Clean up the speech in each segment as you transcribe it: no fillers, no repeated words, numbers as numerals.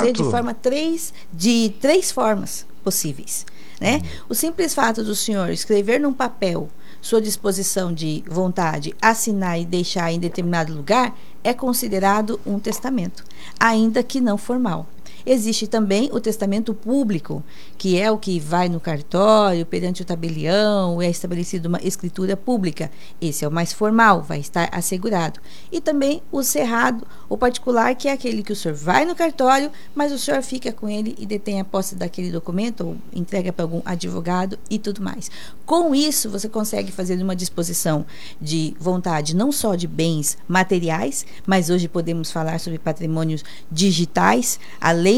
fazer de três formas possíveis, né? O simples fato do senhor escrever num papel sua disposição de vontade, assinar e deixar em determinado lugar, é considerado um testamento, ainda que não formal. Existe também o testamento público, que é o que vai no cartório, perante o tabelião, é estabelecida uma escritura pública. Esse é o mais formal, vai estar assegurado. E também o cerrado, o particular, que é aquele que o senhor vai no cartório, mas o senhor fica com ele e detém a posse daquele documento, ou entrega para algum advogado e tudo mais. Com isso, você consegue fazer uma disposição de vontade, não só de bens materiais, mas hoje podemos falar sobre patrimônios digitais, além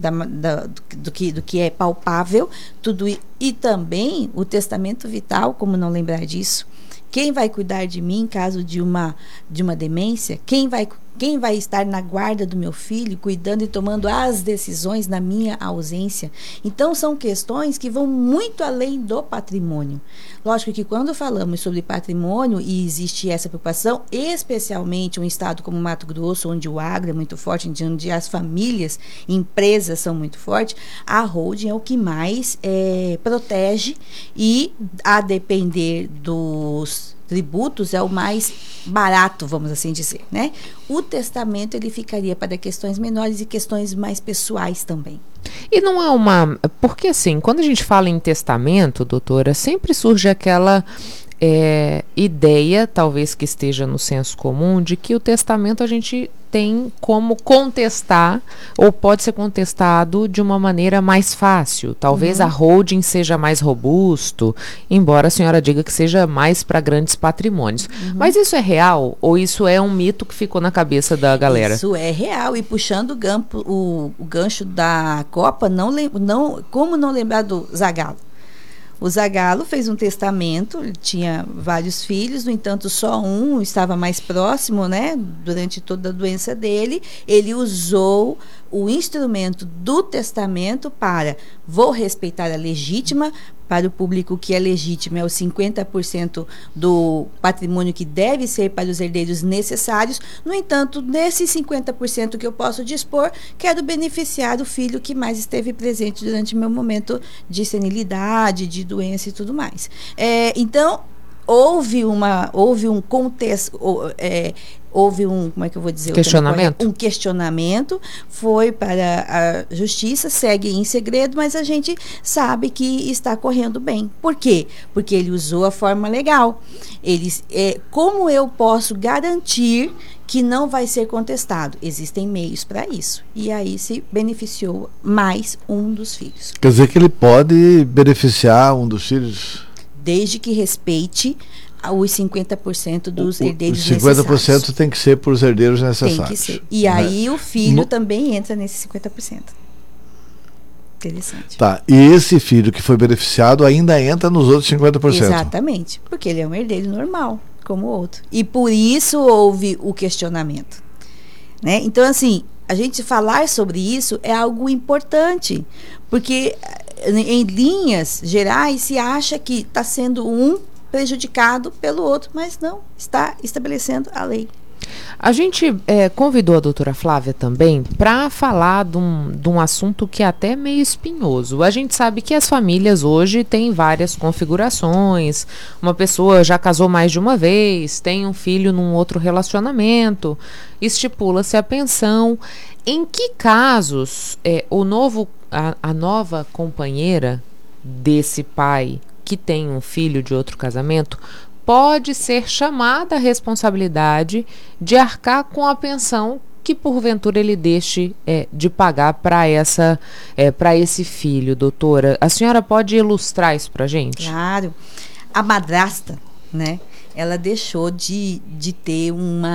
do que é palpável, tudo, e também o testamento vital, como não lembrar disso? Quem vai cuidar de mim em caso de uma demência? Quem vai estar na guarda do meu filho, cuidando e tomando as decisões na minha ausência? Então, são questões que vão muito além do patrimônio. Lógico que quando falamos sobre patrimônio, e existe essa preocupação, especialmente um estado como Mato Grosso, onde o agro é muito forte, onde as famílias, empresas são muito fortes, a holding é o que mais protege, e, a depender dos tributos, é o mais barato, vamos assim dizer, né? O testamento, ele ficaria para questões menores e questões mais pessoais também. E não é uma... Porque assim, quando a gente fala em testamento, doutora, sempre surge aquela ideia, talvez que esteja no senso comum, de que o testamento a gente tem como contestar, ou pode ser contestado de uma maneira mais fácil. Talvez a holding seja mais robusto, embora a senhora diga que seja mais para grandes patrimônios. Mas isso é real? Ou isso é um mito que ficou na cabeça da galera? Isso é real. E puxando o gancho da Copa, como não lembrar do Zagallo? O Zagallo fez um testamento, ele tinha vários filhos, no entanto, só um estava mais próximo, né? Durante toda a doença dele, ele usou o instrumento do testamento para: vou respeitar a legítima. Para o público, que é legítima é os 50% do patrimônio que deve ser para os herdeiros necessários. No entanto, nesses 50% que eu posso dispor, quero beneficiar o filho que mais esteve presente durante meu momento de senilidade, de doença e tudo mais. Então, houve um contexto, houve um, como é que eu vou dizer? Questionamento? Um questionamento, foi para a justiça, segue em segredo, mas a gente sabe que está correndo bem. Por quê? Porque ele usou a forma legal. Como eu posso garantir que não vai ser contestado? Existem meios para isso. E aí se beneficiou mais um dos filhos. Quer dizer que ele pode beneficiar um dos filhos? Desde que respeite os 50% dos herdeiros necessários. Os 50% tem que ser por os herdeiros necessários. Tem que ser. E aí o filho também entra nesses 50%. Interessante. Tá. E esse filho que foi beneficiado ainda entra nos outros 50%. Exatamente. Porque ele é um herdeiro normal, como o outro. E por isso houve o questionamento, né? Então, assim, a gente falar sobre isso é algo importante. Porque, em linhas gerais, se acha que está sendo um prejudicado pelo outro, mas não, está estabelecendo a lei. A gente convidou a doutora Flávia também para falar de um assunto que é até meio espinhoso. A gente sabe que as famílias hoje têm várias configurações, uma pessoa já casou mais de uma vez, tem um filho num outro relacionamento, estipula-se a pensão. Em que casos a nova companheira desse pai que tem um filho de outro casamento pode ser chamada à responsabilidade de arcar com a pensão que porventura ele deixe de pagar para esse filho, doutora? A senhora pode ilustrar isso para a gente? Claro. A madrasta, né, ela deixou de ter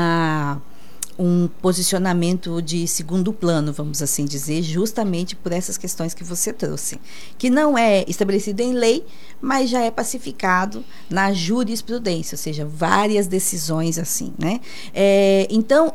um posicionamento de segundo plano, vamos assim dizer, justamente por essas questões que você trouxe, que não é estabelecido em lei, mas já é pacificado na jurisprudência, ou seja, várias decisões assim, né? Então,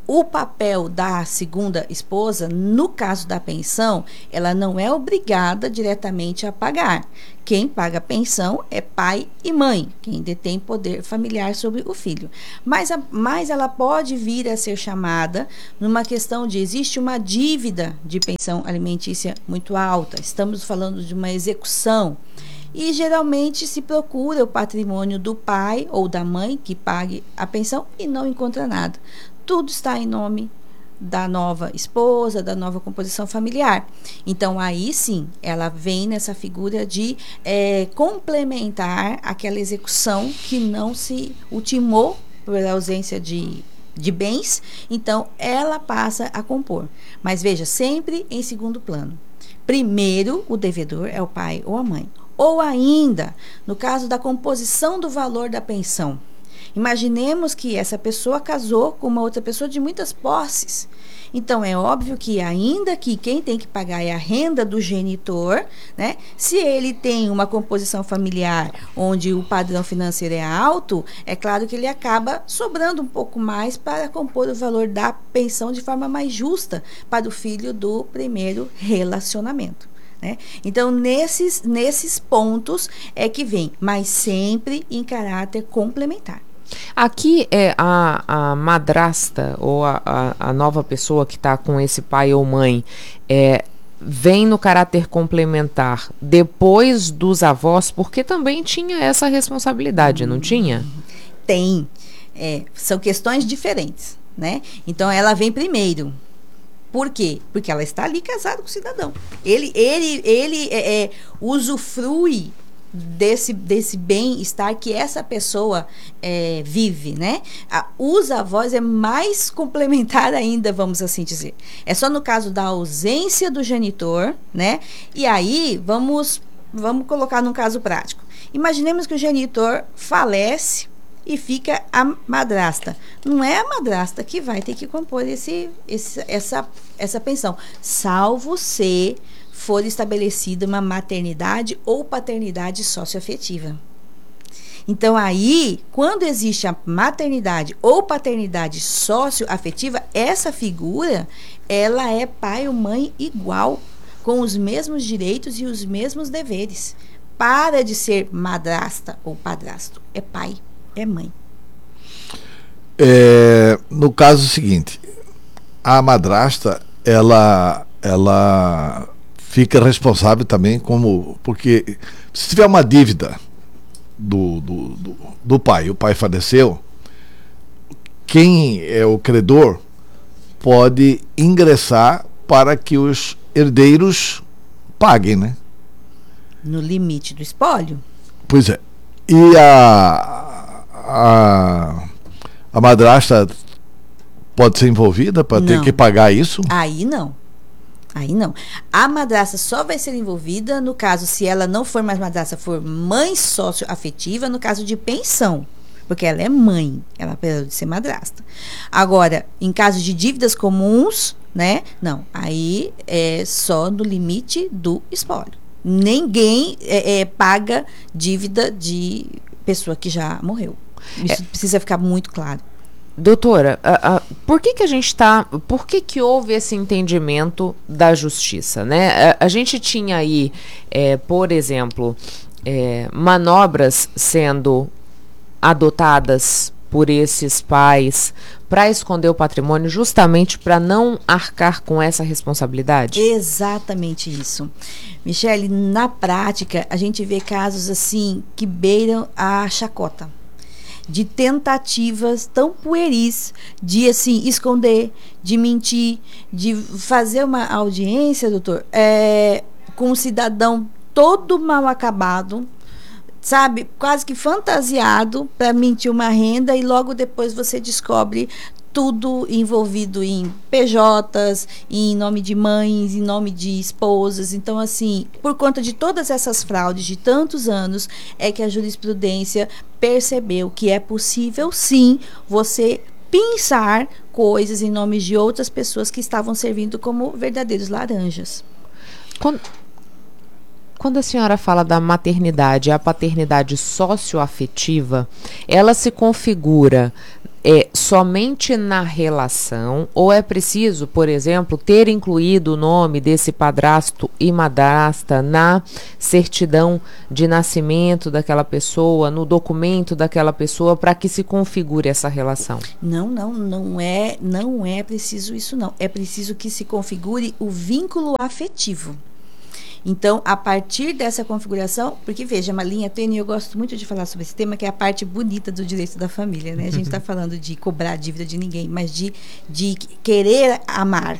o papel da segunda esposa, no caso da pensão, ela não é obrigada diretamente a pagar. Quem paga a pensão é pai e mãe, quem detém poder familiar sobre o filho. Mas ela pode vir a ser chamada numa questão de existe uma dívida de pensão alimentícia muito alta. Estamos falando de uma execução. E geralmente se procura o patrimônio do pai ou da mãe que pague a pensão e não encontra nada. Tudo está em nome da nova esposa, da nova composição familiar. Então, aí sim, ela vem nessa figura de complementar aquela execução que não se ultimou por ausência de bens. Então, ela passa a compor. Mas veja, sempre em segundo plano. Primeiro, o devedor é o pai ou a mãe. Ou ainda, no caso da composição do valor da pensão. Imaginemos que essa pessoa casou com uma outra pessoa de muitas posses. Então, é óbvio que ainda que quem tem que pagar é a renda do genitor, né? Se ele tem uma composição familiar onde o padrão financeiro é alto, é claro que ele acaba sobrando um pouco mais para compor o valor da pensão de forma mais justa para o filho do primeiro relacionamento. Né? Então, nesses pontos é que vem, mas sempre em caráter complementar. Aqui a madrasta ou a nova pessoa que está com esse pai ou mãe vem no caráter complementar depois dos avós, porque também tinha essa responsabilidade, não tinha? Tem. São questões diferentes, né? Então, ela vem primeiro. Por quê? Porque ela está ali casada com o cidadão. Ele usufrui desse bem-estar que essa pessoa vive, né? Os avós é mais complementar ainda, vamos assim dizer. É só no caso da ausência do genitor, né? E aí, vamos colocar num caso prático. Imaginemos que o genitor falece e fica a madrasta. Não é a madrasta que vai ter que compor essa pensão, salvo se for estabelecida uma maternidade ou paternidade socioafetiva. Então, aí, quando existe a maternidade ou paternidade socioafetiva, essa figura, ela é pai ou mãe igual, com os mesmos direitos e os mesmos deveres. Para de ser madrasta ou padrasto, é pai. É mãe. No caso seguinte, a madrasta, ela fica responsável também porque se tiver uma dívida do pai, o pai faleceu, quem é o credor pode ingressar para que os herdeiros paguem, né? No limite do espólio. Pois é. E a madrasta pode ser envolvida para ter que pagar isso? Aí não. A madrasta só vai ser envolvida no caso, se ela não for mais madrasta, for mãe socioafetiva, no caso de pensão. Porque ela é mãe, ela precisa de ser madrasta. Agora, em caso de dívidas comuns, né? Não, aí é só no limite do espólio. Ninguém paga dívida de pessoa que já morreu. Isso precisa ficar muito claro. Doutora, por que houve esse entendimento da justiça, né? A gente tinha aí, por exemplo, manobras sendo adotadas por esses pais para esconder o patrimônio, justamente para não arcar com essa responsabilidade? Exatamente isso. Michele, na prática, a gente vê casos assim que beiram a chacota, de tentativas tão pueris de assim esconder, de mentir, de fazer uma audiência, doutor, com um cidadão todo mal acabado, sabe, quase que fantasiado para mentir uma renda, e logo depois você descobre tudo envolvido em PJs, em nome de mães, em nome de esposas. Então, assim, por conta de todas essas fraudes de tantos anos, é que a jurisprudência percebeu que é possível, sim, você pensar coisas em nome de outras pessoas que estavam servindo como verdadeiros laranjas. Quando a senhora fala da maternidade, a paternidade socioafetiva, ela se configura somente na relação, ou é preciso, por exemplo, ter incluído o nome desse padrasto e madrasta na certidão de nascimento daquela pessoa, no documento daquela pessoa, para que se configure essa relação? Não é preciso isso não. É preciso que se configure o vínculo afetivo. Então, a partir dessa configuração, porque veja, é uma linha tênue, eu gosto muito de falar sobre esse tema, que é a parte bonita do direito da família, né? A gente está falando de cobrar a dívida de ninguém, mas de querer amar.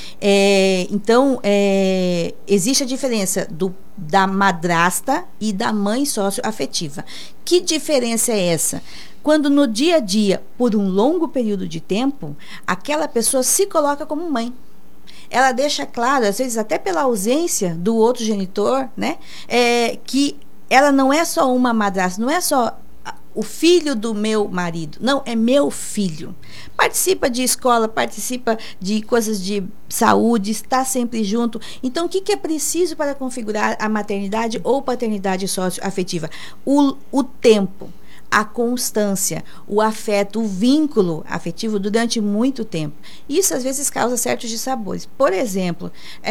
Então, existe a diferença da madrasta e da mãe socioafetiva. Que diferença é essa? Quando no dia a dia, por um longo período de tempo, aquela pessoa se coloca como mãe. Ela deixa claro, às vezes até pela ausência do outro genitor, né, que ela não é só uma madrasta, não é só o filho do meu marido, não, é meu filho. Participa de escola, participa de coisas de saúde, está sempre junto. Então, o que é preciso para configurar a maternidade ou paternidade socioafetiva? O tempo. A constância, o afeto, o vínculo afetivo durante muito tempo. Isso, às vezes, causa certos dissabores. Por exemplo,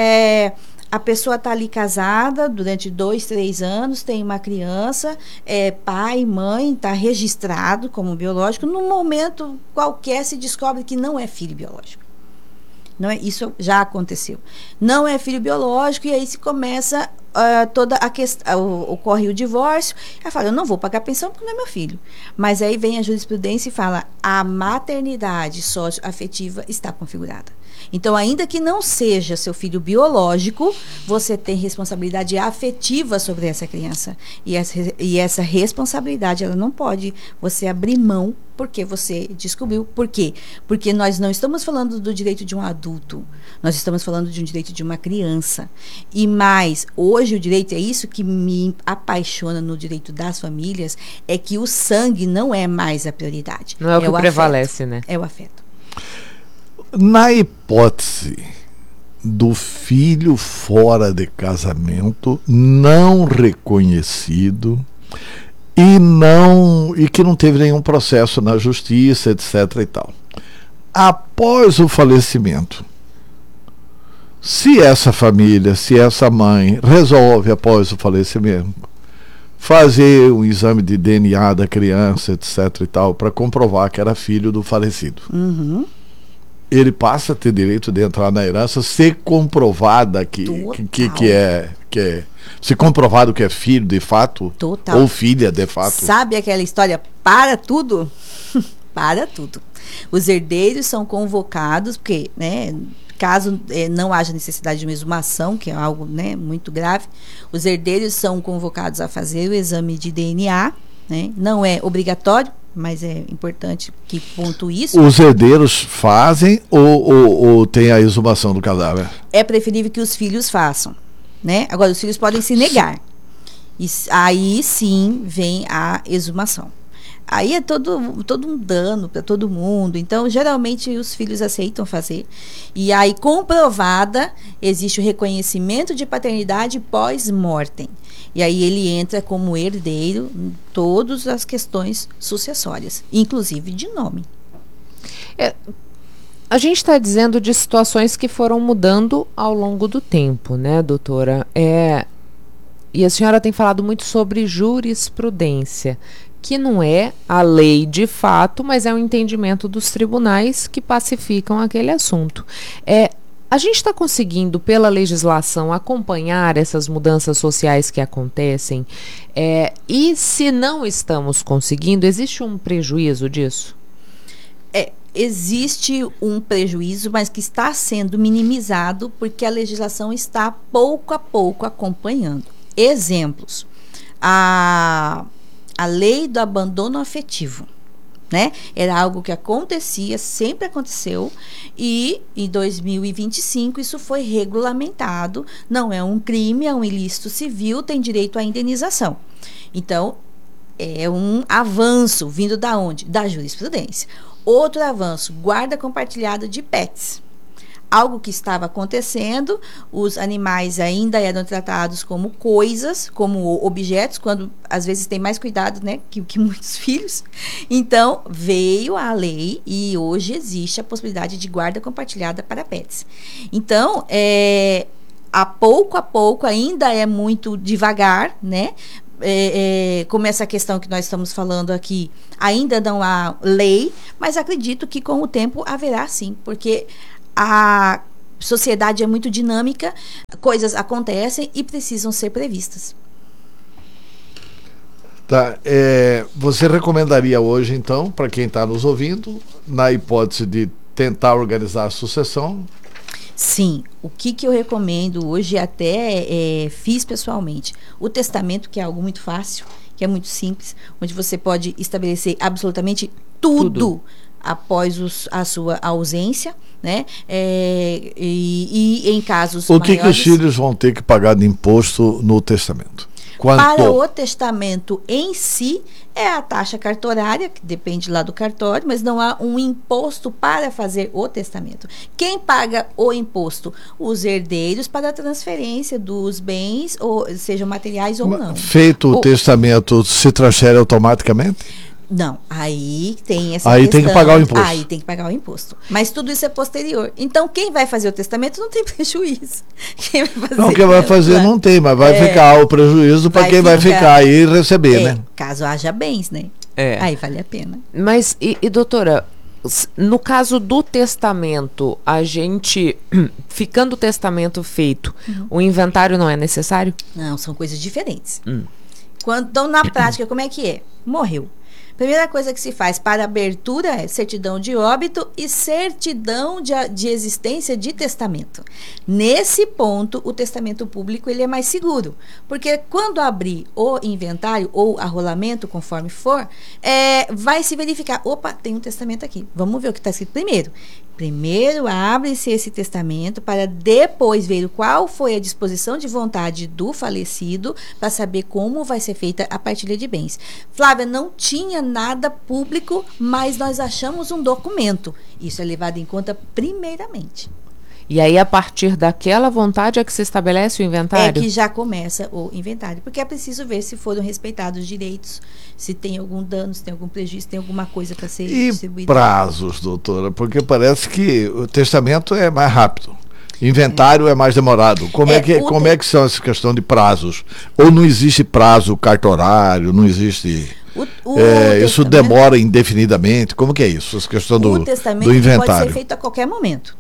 a pessoa está ali casada durante 2, 3 anos, tem uma criança, pai, mãe, está registrado como biológico. Num momento qualquer se descobre que não é filho biológico. Não é, isso já aconteceu. Não é filho biológico, e aí se começa toda a questão, ocorre o divórcio. Ela fala, eu não vou pagar pensão porque não é meu filho. Mas aí vem a jurisprudência e fala, a maternidade socioafetiva está configurada. Então, ainda que não seja seu filho biológico, você tem responsabilidade afetiva sobre essa criança. E essa responsabilidade, ela não pode você abrir mão porque você descobriu. Por quê? Porque nós não estamos falando do direito de um adulto. Nós estamos falando de um direito de uma criança. E mais, hoje o direito, é isso que me apaixona no direito das famílias, é que o sangue não é mais a prioridade. Não é o que prevalece, né? É o afeto. Na hipótese do filho fora de casamento, não reconhecido e que não teve nenhum processo na justiça, etc. e tal. Após o falecimento, se essa família, se essa mãe resolve, após o falecimento, fazer um exame de DNA da criança, etc. e tal, para comprovar que era filho do falecido. Uhum. Ele passa a ter direito de entrar na herança se comprovada que é se comprovado que é filho de fato. Total. Ou filha de fato. Sabe aquela história para tudo? Para tudo. Os herdeiros são convocados, porque, né, caso não haja necessidade de uma exumação, que é algo, né, muito grave, os herdeiros são convocados a fazer o exame de DNA, né? Não é obrigatório, mas é importante que pontue isso. Os herdeiros fazem ou tem a exumação do cadáver? É preferível que os filhos façam, né? Agora, os filhos podem se negar. E aí sim vem a exumação. Aí é todo um dano para todo mundo. Então, geralmente, os filhos aceitam fazer. E aí, comprovada, existe o reconhecimento de paternidade pós-mortem. E aí ele entra como herdeiro em todas as questões sucessórias, inclusive de nome. A gente está dizendo de situações que foram mudando ao longo do tempo, né, doutora? E a senhora tem falado muito sobre jurisprudência, que não é a lei de fato, mas é o entendimento dos tribunais que pacificam aquele assunto. A gente está conseguindo, pela legislação, acompanhar essas mudanças sociais que acontecem? E se não estamos conseguindo, existe um prejuízo disso? Existe um prejuízo, mas que está sendo minimizado porque a legislação está pouco a pouco acompanhando. Exemplos. A lei do abandono afetivo, né? Era algo que acontecia, sempre aconteceu, e em 2025 isso foi regulamentado. Não é um crime, é um ilícito civil, tem direito à indenização. Então, é um avanço vindo da onde? Da jurisprudência. Outro avanço, guarda compartilhada de pets. algo que estava acontecendo, os animais ainda eram tratados como coisas, como objetos, quando às vezes tem mais cuidado, né, que muitos filhos. Então, veio a lei e hoje existe a possibilidade de guarda compartilhada para pets. Então, a pouco, ainda é muito devagar, né? Como essa questão que nós estamos falando aqui, ainda não há lei, mas acredito que com o tempo haverá sim, porque a sociedade é muito dinâmica, coisas acontecem e precisam ser previstas. Tá, você recomendaria hoje, então, para quem está nos ouvindo, na hipótese de tentar organizar a sucessão? Sim, o que eu recomendo hoje, até fiz pessoalmente, o testamento, que é algo muito fácil, que é muito simples, onde você pode estabelecer absolutamente tudo. Após a sua ausência, né? E em casos o que maiores, os filhos vão ter que pagar de imposto no testamento? Quanto? Para o testamento em si, é a taxa cartorária, que depende lá do cartório, mas não há um imposto para fazer o testamento. Quem paga o imposto? Os herdeiros para a transferência dos bens, ou sejam materiais ou não. Feito o testamento, se transfere automaticamente? Não, aí tem essa aí questão. Tem que pagar o imposto. Aí tem que pagar o imposto. Mas tudo isso é posterior. Então, quem vai fazer o testamento não tem prejuízo. Quem vai fazer, quem vai fazer não tem, mas vai ficar o prejuízo para quem vai ficar aí e receber, né? Caso haja bens, né? Aí vale a pena. Mas, doutora, no caso do testamento, a gente, ficando o testamento feito, o inventário não é necessário? Não, são coisas diferentes. Então, na prática, como é que é? Morreu. Primeira coisa que se faz para abertura é certidão de óbito e certidão de existência de testamento. Nesse ponto, o testamento público ele é mais seguro, porque quando abrir o inventário ou arrolamento, conforme for, vai se verificar, opa, tem um testamento aqui, vamos ver o que está escrito primeiro. Primeiro, abre-se esse testamento para depois ver qual foi a disposição de vontade do falecido para saber como vai ser feita a partilha de bens. Flávia, não tinha nada público, mas nós achamos um documento. Isso é levado em conta primeiramente. E aí, a partir daquela vontade é que se estabelece o inventário? É que já começa o inventário, porque é preciso ver se foram respeitados os direitos, se tem algum dano, se tem algum prejuízo, se tem alguma coisa para ser distribuída. E prazos, doutora? Porque parece que o testamento é mais rápido, inventário é mais demorado. Como é que são essa questão de prazos? Ou não existe prazo cartorário, não existe... isso demora indefinidamente? Como que é isso? Essa questão do inventário. Pode ser feito a qualquer momento.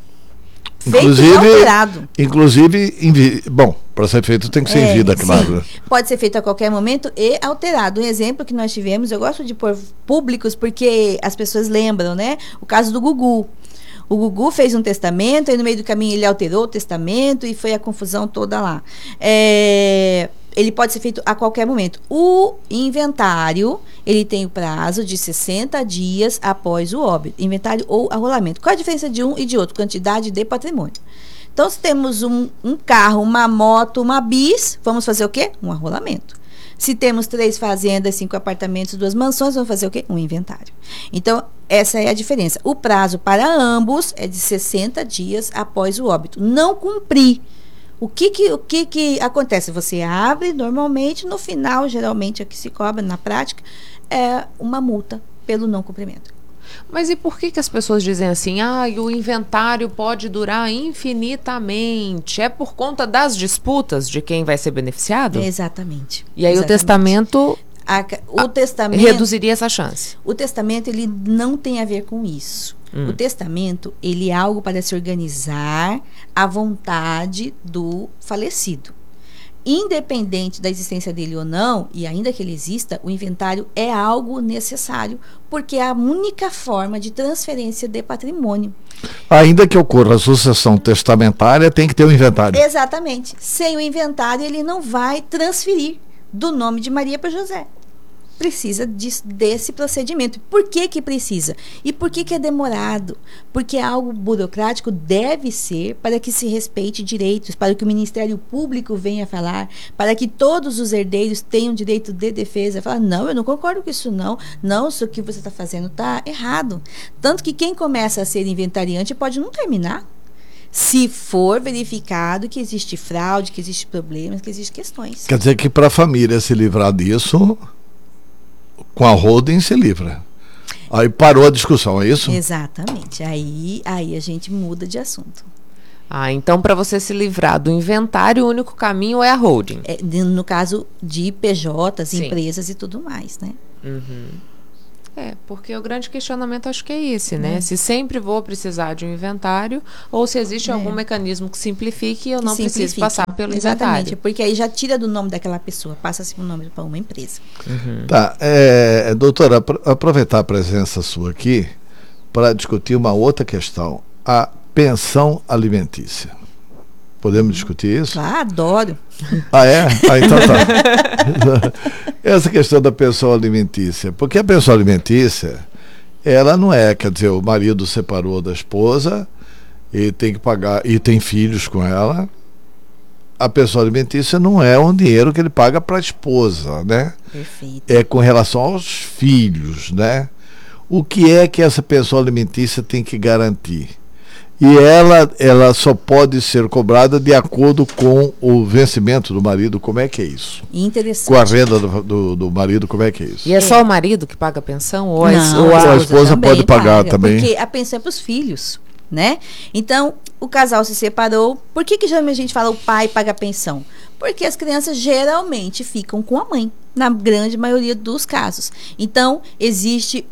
Inclusive, bom, para ser feito tem que ser em vida, claro. Pode ser feito a qualquer momento e alterado. Um exemplo que nós tivemos, eu gosto de pôr públicos porque as pessoas lembram, né? O caso do Gugu. O Gugu fez um testamento e no meio do caminho ele alterou o testamento e foi a confusão toda lá. Ele pode ser feito a qualquer momento. O inventário, ele tem o prazo de 60 dias após o óbito. Inventário ou arrolamento. Qual a diferença de um e de outro? Quantidade de patrimônio. Então, se temos um carro, uma moto, uma bis, vamos fazer o quê? Um arrolamento. Se temos 3 fazendas, 5 apartamentos, 2 mansões, vamos fazer o quê? Um inventário. Então, essa é a diferença. O prazo para ambos é de 60 dias após o óbito. Não cumprir. O que acontece? Você abre normalmente, no final, geralmente, é que se cobra na prática, é uma multa pelo não cumprimento. Mas e por que as pessoas dizem assim, o inventário pode durar infinitamente? É por conta das disputas de quem vai ser beneficiado? Exatamente. E aí o testamento reduziria essa chance? O testamento, ele não tem a ver com isso. O testamento, ele é algo para se organizar à vontade do falecido. Independente da existência dele ou não, e ainda que ele exista, o inventário é algo necessário, porque é a única forma de transferência de patrimônio. Ainda que ocorra a sucessão testamentária, tem que ter o inventário. Exatamente. Sem o inventário, ele não vai transferir do nome de Maria para José. Precisa desse procedimento. Por que precisa? E por que é demorado? Porque algo burocrático deve ser para que se respeite direitos, para que o Ministério Público venha falar, para que todos os herdeiros tenham direito de defesa. Falar, não, eu não concordo com isso não. Não, isso que você está fazendo está errado. Tanto que quem começa a ser inventariante pode não terminar. Se for verificado que existe fraude, que existe problemas, que existem questões. Quer dizer que para a família se livrar disso, com a holding se livra. Aí parou a discussão, é isso? Exatamente. Aí a gente muda de assunto. Então para você se livrar do inventário, o único caminho é a holding. No caso de PJs, Sim. empresas e tudo mais, né? Uhum. Porque o grande questionamento acho que é esse, né? Se sempre vou precisar de um inventário ou se existe algum mecanismo que simplifique e eu não preciso passar pelo Exatamente, inventário. porque aí já tira do nome daquela pessoa, passa-se o nome para uma empresa. Tá, doutora, aproveitar a presença sua aqui para discutir uma outra questão, a pensão alimentícia. Podemos discutir isso? Ah, adoro. Então tá. Essa questão da pensão alimentícia, porque a pensão alimentícia, ela não é, quer dizer, o marido separou da esposa e tem que pagar, e tem filhos com ela. A pensão alimentícia não é um dinheiro que ele paga para a esposa, né? Perfeito. É com relação aos filhos, né? O que é que essa pensão alimentícia tem que garantir? E ela só pode ser cobrada de acordo com o vencimento do marido. Como é que é isso? Interessante. Com a renda do marido, como é que é isso? E é só o marido que paga a pensão? Ou ou a esposa pode pagar também? Porque a pensão é para os filhos, né? Então, o casal se separou. Por que geralmente a gente fala o pai paga a pensão? Porque as crianças geralmente ficam com a mãe, na grande maioria dos casos. Então, existe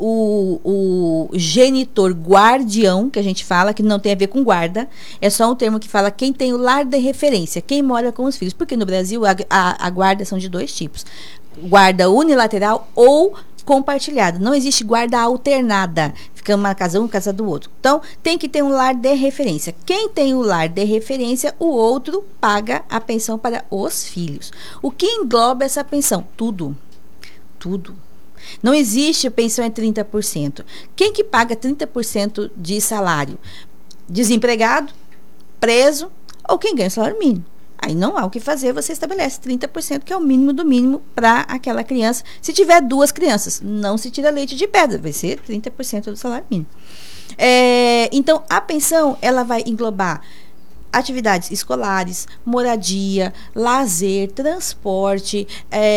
o genitor guardião, que a gente fala, que não tem a ver com guarda, é só um termo que fala quem tem o lar de referência, quem mora com os filhos. Porque no Brasil, a guarda são de dois tipos. Guarda unilateral ou compartilhada. Não existe guarda alternada. Fica uma casa um, casa do outro. Então, tem que ter um lar de referência. Quem tem o lar de referência, o outro paga a pensão para os filhos. O que engloba essa pensão? Tudo. Tudo. Não existe pensão em 30%. Quem que paga 30% de salário? Desempregado, preso ou quem ganha salário mínimo. Aí não há o que fazer, você estabelece 30%, que é o mínimo do mínimo para aquela criança. Se tiver duas crianças, não se tira leite de pedra, vai ser 30% do salário mínimo. Então, a pensão, ela vai englobar atividades escolares, moradia, lazer, transporte,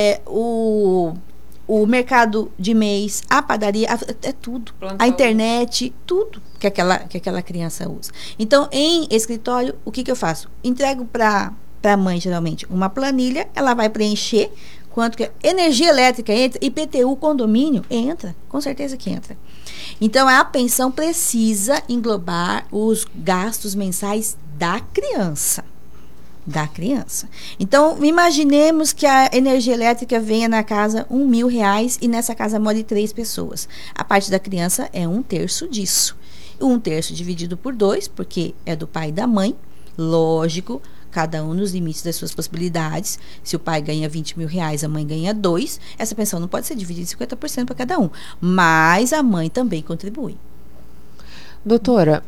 o mercado de mês, a padaria, é tudo. A internet, tudo que aquela criança usa. Então, em escritório, o que eu faço? Entrego para a mãe, geralmente, uma planilha, ela vai preencher quanto que energia elétrica entra, IPTU, condomínio, entra, com certeza que entra. Então, a pensão precisa englobar os gastos mensais da criança. Então, imaginemos que a energia elétrica venha na casa R$1.000 e nessa casa more 3 pessoas. A parte da criança é 1/3 disso. 1/3 dividido por 2, porque é do pai e da mãe, lógico, cada um nos limites das suas possibilidades. Se o pai ganha R$20.000, a mãe ganha 2, essa pensão não pode ser dividida em 50% para cada um, mas a mãe também contribui. Doutora,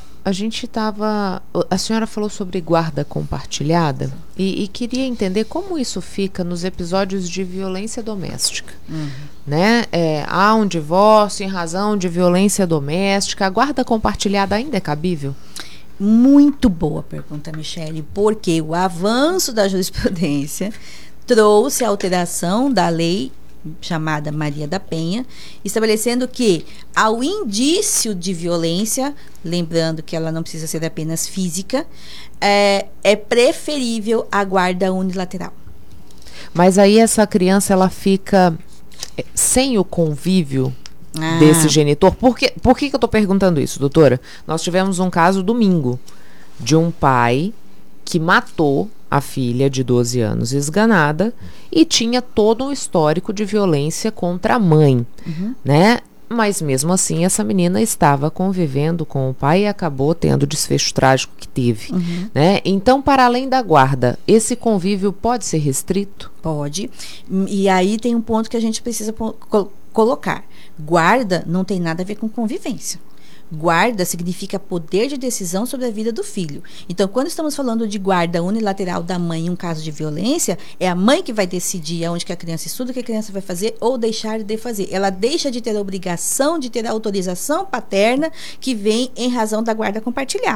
a senhora falou sobre guarda compartilhada e queria entender como isso fica nos episódios de violência doméstica. Né? Há um divórcio em razão de violência doméstica, a guarda compartilhada ainda é cabível? Muito boa pergunta, Michele, porque o avanço da jurisprudência trouxe a alteração da lei chamada Maria da Penha, estabelecendo que ao indício de violência, lembrando que ela não precisa ser apenas física, é preferível a guarda unilateral. Mas aí essa criança ela fica sem o convívio desse genitor. Por que eu estou perguntando isso, doutora? Nós tivemos um caso domingo de um pai que matou a filha de 12 anos esganada e tinha todo um histórico de violência contra a mãe, né? Mas mesmo assim essa menina estava convivendo com o pai e acabou tendo o desfecho trágico que teve, né? Então, para além da guarda, esse convívio pode ser restrito? Pode. E aí tem um ponto que a gente precisa colocar. Guarda não tem nada a ver com convivência. Guarda significa poder de decisão sobre a vida do filho. Então, quando estamos falando de guarda unilateral da mãe em um caso de violência, é a mãe que vai decidir aonde que a criança estuda, o que a criança vai fazer ou deixar de fazer. Ela deixa de ter a obrigação de ter a autorização paterna que vem em razão da guarda compartilhada.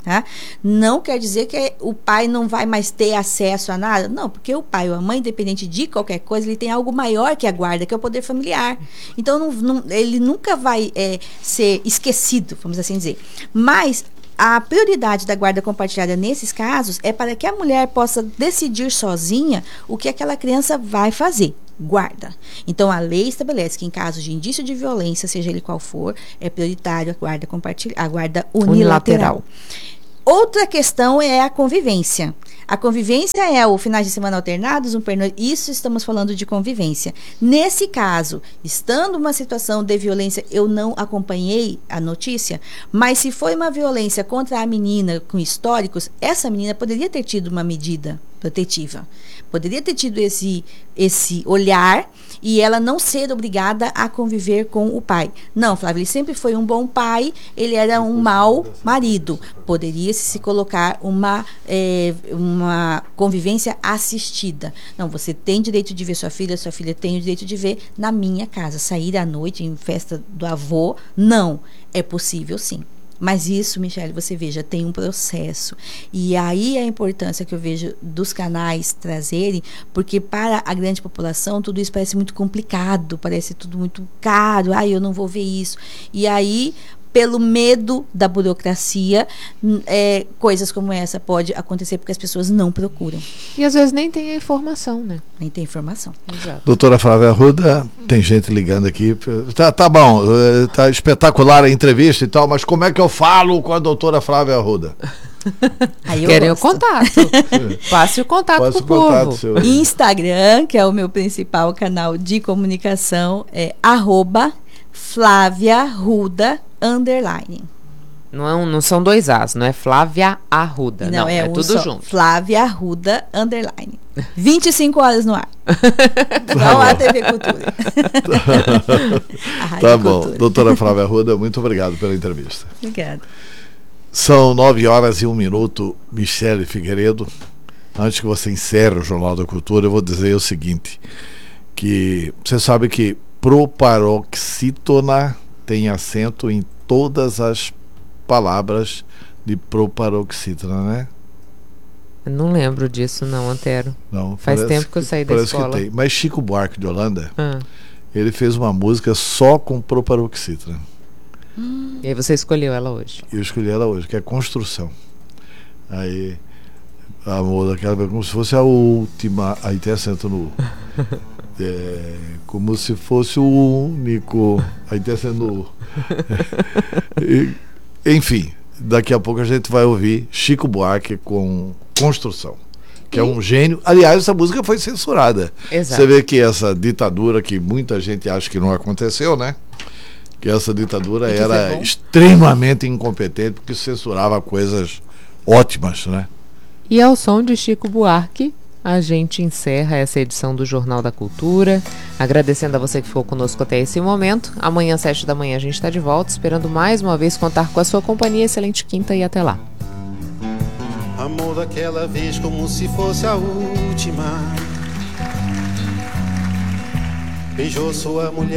Tá? Não quer dizer que o pai não vai mais ter acesso a nada. Não, porque o pai ou a mãe, independente de qualquer coisa, ele tem algo maior que a guarda, que é o poder familiar. Então, ele nunca vai ser esquecido, vamos assim dizer. Mas a prioridade da guarda compartilhada nesses casos é para que a mulher possa decidir sozinha o que aquela criança vai fazer. Guarda. Então, a lei estabelece que em caso de indício de violência, seja ele qual for, é prioritário a guarda unilateral. Outra questão é a convivência. A convivência é o finais de semana alternados, isso estamos falando de convivência. Nesse caso, estando uma situação de violência, eu não acompanhei a notícia, mas se foi uma violência contra a menina com históricos, essa menina poderia ter tido uma medida protetiva. Poderia ter tido esse olhar e ela não ser obrigada a conviver com o pai. Não, Flávio, ele sempre foi um bom pai, ele era um mau marido. Poderia se colocar uma convivência assistida. Não, você tem direito de ver sua filha tem o direito de ver na minha casa. Sair à noite em festa do avô, não. É possível, sim. Mas isso, Michele, você veja, tem um processo. E aí a importância que eu vejo dos canais trazerem, porque para a grande população tudo isso parece muito complicado, parece tudo muito caro, eu não vou ver isso. E aí, pelo medo da burocracia, coisas como essa pode acontecer porque as pessoas não procuram. E às vezes nem tem a informação, né? Nem tem informação. Exato. Doutora Flávia Arruda, tem gente ligando aqui. Tá bom, tá espetacular a entrevista e tal, mas como é que eu falo com a doutora Flávia Arruda? Querem o contato. Passe o contato com o povo. Instagram, que é o meu principal canal de comunicação, é @FláviaArruda_. Não são 2 As, não é Flávia Arruda. Não, é tudo junto. Flávia Arruda_. 25 horas no ar. Igual a TV Cultura. Tá bom. Doutora Flávia Arruda, muito obrigado pela entrevista. Obrigada. São 9h01. Michele Figueiredo. Antes que você encerre o Jornal da Cultura, eu vou dizer o seguinte, que você sabe que proparoxítona tem acento em todas as palavras de proparoxítona, né? Eu não lembro disso não, Antero. Não, faz tempo que eu saí da escola. Que tem. Mas Chico Buarque de Holanda, ele fez uma música só com proparoxítona. E aí você escolheu ela hoje? Eu escolhi ela hoje, que é Construção. Aí a moça daquela como se fosse a última, aí tem acento no como se fosse o único, aí tem acento no enfim, daqui a pouco a gente vai ouvir Chico Buarque com Construção, que é um gênio. Aliás, essa música foi censurada. Exato. Você vê que essa ditadura, que muita gente acha que não aconteceu, né? Que essa ditadura era extremamente incompetente, porque censurava coisas ótimas, né? E ao som de Chico Buarque, a gente encerra essa edição do Jornal da Cultura, agradecendo a você que ficou conosco até esse momento. Amanhã, 7h, a gente está de volta, esperando mais uma vez contar com a sua companhia. Excelente quinta e até lá. Amor daquela vez como se fosse a última. Beijou sua mulher.